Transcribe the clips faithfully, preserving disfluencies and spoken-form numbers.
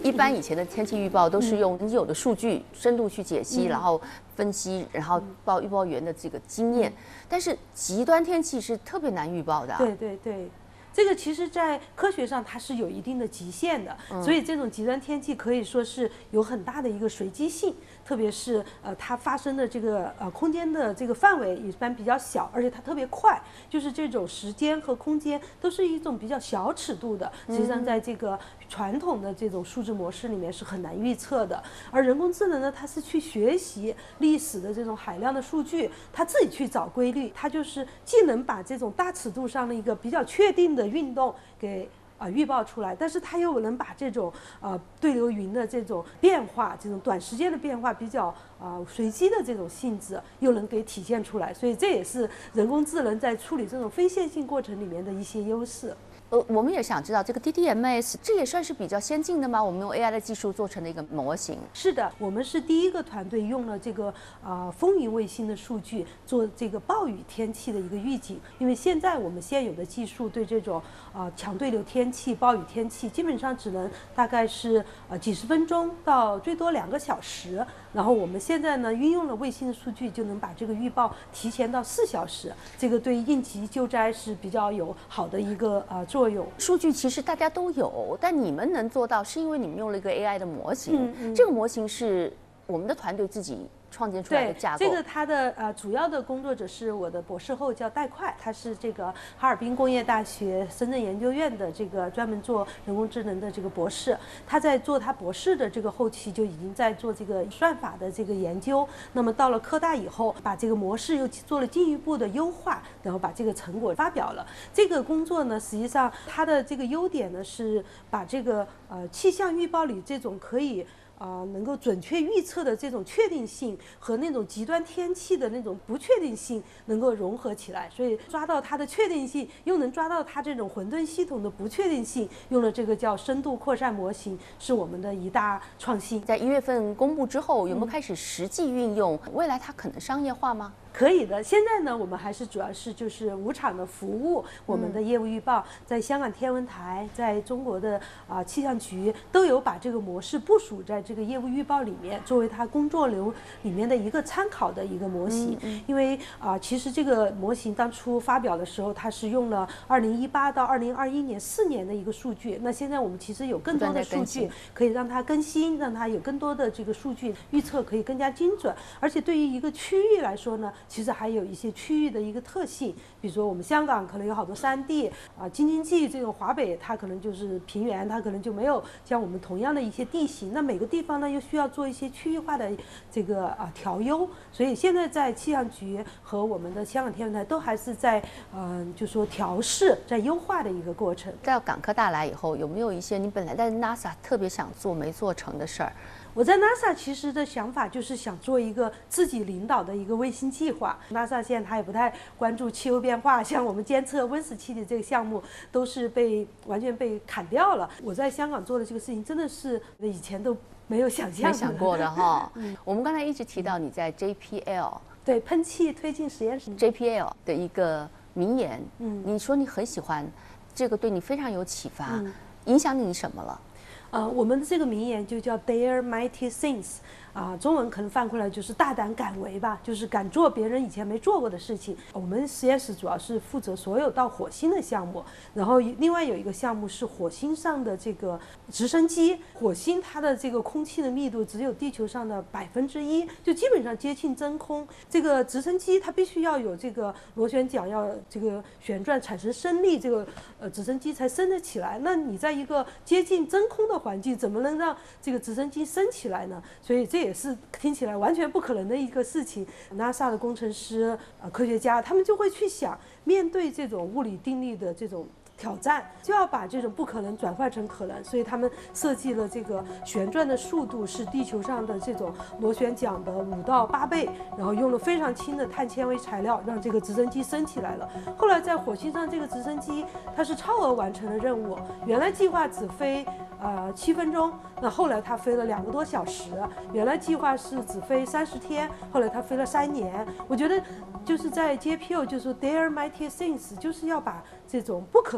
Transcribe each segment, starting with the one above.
一般以前的天气预报都是用已有的数据深度去解析， 嗯、 然后分析，然后报预报员的这个经验。但是极端天气是特别难预报的、啊。 对对对。这个其实，在科学上它是有一定的极限的，所以这种极端天气可以说是有很大的一个随机性，特别是呃它发生的这个呃空间的这个范围一般比较小，而且它特别快，就是这种时间和空间都是一种比较小尺度的，实际上在这个传统的这种数字模式里面是很难预测的。而人工智能呢，它是去学习历史的这种海量的数据，它自己去找规律，它就是既能把这种大尺度上的一个比较确定的运动给啊、呃、预报出来，但是它又能把这种呃对流云的这种变化，这种短时间的变化比较啊、呃、随机的这种性质，又能给体现出来，所以这也是人工智能在处理这种非线性过程里面的一些优势。 呃，我们也想知道这个 D D M S 这也算是比较先进的吗？我们用 A I 的技术做成的一个模型。 是的，我们是第一个团队用了这个啊、呃、风云卫星的数据做这个暴雨天气的一个预警。因为现在我们现有的技术对这种啊、呃、强对流天气、暴雨天气基本上只能大概是呃几十分钟到最多两个小时。然后我们现在呢运用了卫星的数据，就能把这个预报提前到四小时。这个对应急救灾是比较有好的一个呃作用。 数据其实大家都有，但你们能做到，是因为你们用了一个 A I 的模型。 嗯嗯、 这个模型是我们的团队自己创建出来的架构。 对，这个它的呃主要的工作者是我的博士后叫戴快，他是这个哈尔滨工业大学深圳研究院的这个专门做人工智能的这个博士。他在做他博士的这个后期就已经在做这个算法的这个研究。那么到了科大以后，把这个模式又做了进一步的优化，然后把这个成果发表了。这个工作呢，实际上它的这个优点呢是把这个呃气象预报里这种可以。啊、呃，能够准确预测的这种确定性和那种极端天气的那种不确定性能够融合起来，所以抓到它的确定性，又能抓到它这种混沌系统的不确定性，用了这个叫深度扩散模型，是我们的一大创新。 在一月份公布之后，有没有开始实际运用？嗯、未来它可能商业化吗？ 可以的，现在呢，我们还是主要是就是无偿的服务我们的业务预报，嗯、在香港天文台，在中国的啊、呃、气象局都有把这个模式部署在这个业务预报里面，作为它工作流里面的一个参考的一个模型。嗯嗯、因为啊、呃，其实这个模型当初发表的时候，它是用了二零一八到二零二一年四年的一个数据。那现在我们其实有更多的数据可以让它更新，让它有更多的这个数据预测可以更加精准，而且对于一个区域来说呢。其实还有一些区域的一个特性，比如说我们香港可能有好多山地啊，京津冀这种华北它可能就是平原，它可能就没有像我们同样的一些地形。那每个地方呢又需要做一些区域化的这个啊调优，所以现在在气象局和我们的香港天文台都还是在嗯、呃，就说调试、在优化的一个过程。 到港科大来以后，有没有一些你本来在 NASA 特别想做没做成的事儿？ 我在 NASA 其实的想法就是想做一个自己领导的一个卫星计划。NASA 现在它也不太关注气候变化，像我们监测温室气体这个项目都是被完全被砍掉了。我在香港做的这个事情真的是以前都没有想象没想过的哈。嗯、我们刚才一直提到你在 J P L 对喷气推进实验室 J P L 的一个名言， 嗯， 你说你很喜欢这个，对你非常有启发， 嗯、 影响你什么了？ 呃，我们的这个名言就叫 Dare Mighty Things， 啊，中文可能翻过来就是大胆敢为吧，就是敢做别人以前没做过的事情。我们实验室主要是负责所有到火星的项目，然后另外有一个项目是火星上的这个直升机。火星它的这个空气的密度只有地球上的百分之一，就基本上接近真空。这个直升机它必须要有这个螺旋桨要这个旋转产生升力，这个呃直升机才升得起来。那你在一个接近真空的环境，怎么能让这个直升机升起来呢？所以这也是听起来完全不可能的一个事情。 NASA 的工程师、呃科学家，他们就会去想，面对这种物理定律的这种挑战，就要把这种不可能转换成可能，所以他们设计了这个旋转的速度是地球上的这种螺旋桨的五到八倍，然后用了非常轻的碳纤维材料，让这个直升机升起来了。后来在火星上，这个直升机它是超额完成了任务，原来计划只飞呃七分钟，那后来它飞了两个多小时，原来计划是只飞三十天，后来它飞了三年。我觉得就是在 J P L 就是 Dare Mighty Things， 就是要把这种不可能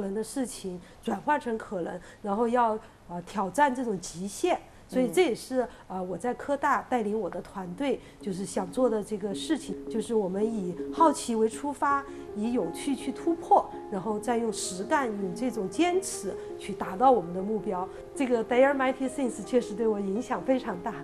能的事情转化成可能，然后要呃挑战这种极限。所以这也是呃我在科大带领我的团队就是想做的这个事情，就是我们以好奇为出发，以有趣去突破，然后再用实干、用这种坚持去达到我们的目标。这个 Dare Mighty Things 确实对我影响非常大。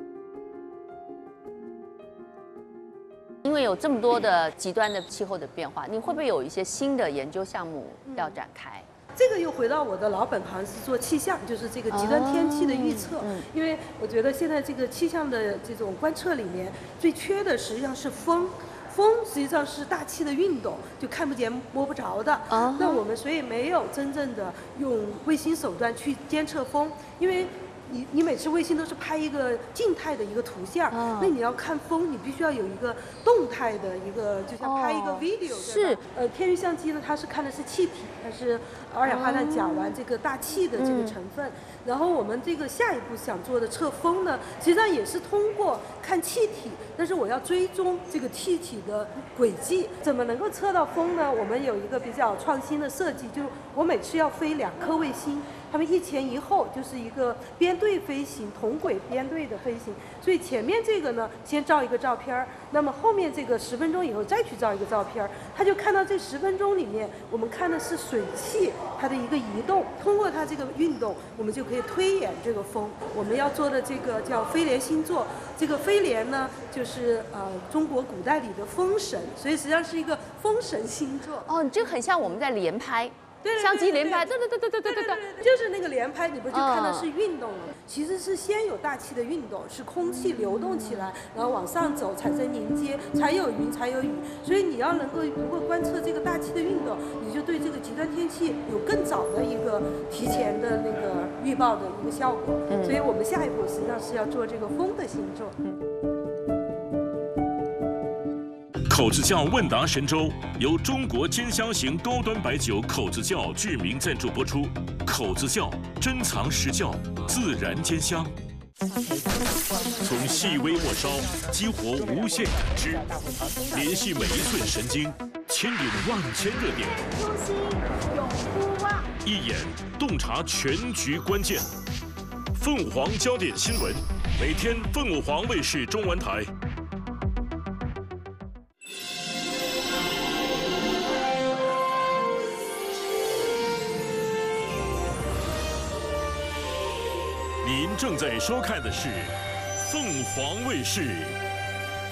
因为有这么多的极端的气候的变化，你会不会有一些新的研究项目要展开？ 这个又回到我的老本行，是做气象，就是这个极端天气的预测。 哦嗯、 因为我觉得现在这个气象的这种观测里面，最缺的实际上是风。风实际上是大气的运动，就看不见摸不着的。Uh-huh. 那我们所以没有真正的用卫星手段去监测风，因为你你每次卫星都是拍一个静态的一个图像， uh-huh. 那你要看风，你必须要有一个动态的一个，就像拍一个 video、oh, 是。 呃，天文相机呢，它是看的是气体，它是二氧化碳、甲烷这个大气的这个成分。嗯、然后我们这个下一步想做的测风呢，实际上也是通过看气体，但是我要追踪这个气体的轨迹。怎么能够测到风呢？我们有一个比较创新的设计，就是我每次要飞两颗卫星。他们一前一后就是一个编队飞行，同轨编队的飞行。所以前面这个呢，先照一个照片儿，那么后面这个十分钟以后再去照一个照片儿，他就看到这十分钟里面，我们看的是水汽它的一个移动，通过它这个运动，我们就可以推演这个风。我们要做的这个叫飞廉星座，这个飞廉呢，就是呃中国古代里的风神，所以实际上是一个风神星座。 哦，你这个很像我们在连拍。 对相机连拍，对对对对对对对对， 就是那个连拍，你不就看到是运动了？嗯、其实是先有大气的运动，是空气流动起来，然后往上走，产生凝结，才有云，才有雨。所以你要能够如果观测这个大气的运动，你就对这个极端天气有更早的一个提前的那个预报的一个效果。嗯、所以我们下一步实际上是要做这个风的星座。嗯口子窖问答神州由中国金香型高端白酒口子窖巨名赞助播出。口子窖珍藏实窖，自然兼香。从细微末梢激活无限感知，联系每一寸神经，牵引万千热点。 初心永不忘。 一眼洞察全局关键。凤凰焦点新闻，每天凤舞凰卫视中文台。您正在收看的是凤凰卫视